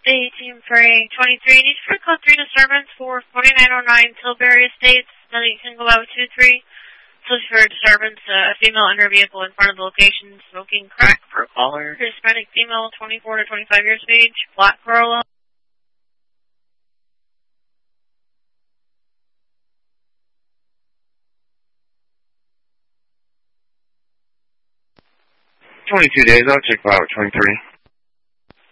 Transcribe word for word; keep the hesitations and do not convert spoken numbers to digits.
Bay Team Freight twenty-three, need for code three disturbance for forty-nine oh nine Tilbury Estates, then you can go out two three. So for disturbance, uh, a female in her vehicle in front of the location, smoking crack per caller, Hispanic female, twenty-four to twenty-five years of age, black Corolla. twenty-two days, I'll check out twenty-three.